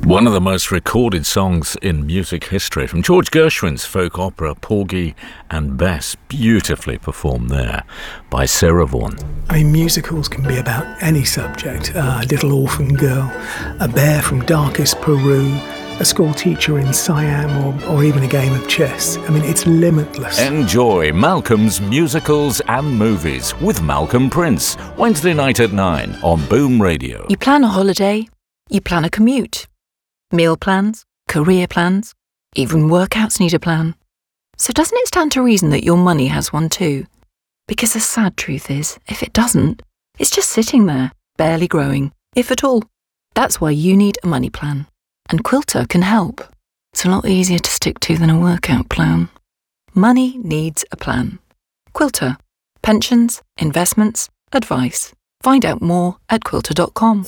One of the most recorded songs in music history, from George Gershwin's folk opera Porgy and Bess, beautifully performed there by Sarah Vaughan. I mean, musicals can be about any subject. A little orphan girl, a bear from darkest Peru, a school teacher in Siam, or even a game of chess. I mean, it's limitless. Enjoy Malcolm's Musicals and Movies with Malcolm Prince, Wednesday night at 9 on Boom Radio. You plan a holiday, you plan a commute. Meal plans, career plans, even workouts need a plan. So doesn't it stand to reason that your money has one too? Because the sad truth is, if it doesn't, it's just sitting there, barely growing, if at all. That's why you need a money plan. And Quilter can help. It's a lot easier to stick to than a workout plan. Money needs a plan. Quilter. Pensions, investments, advice. Find out more at quilter.com.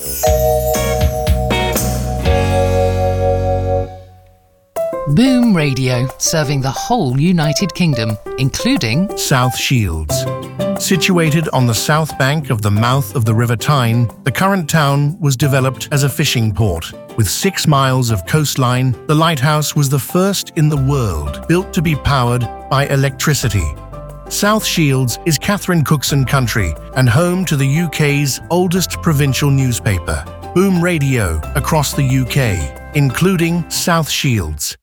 Boom Radio, serving the whole United Kingdom, including South Shields. Situated on the south bank of the mouth of the River Tyne, the current town was developed as a fishing port. With 6 miles of coastline, the lighthouse was the first in the world built to be powered by electricity. South Shields is Catherine Cookson country and home to the UK's oldest provincial newspaper, Boom Radio, across the UK, including South Shields.